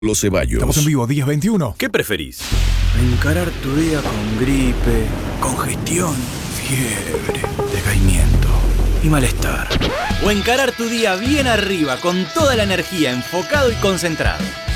Los Ceballos. Estamos en vivo, 10-21. ¿Qué preferís? Encarar tu día con gripe, congestión, fiebre, decaimiento y malestar. O encarar tu día bien arriba, con toda la energía, enfocado y concentrado.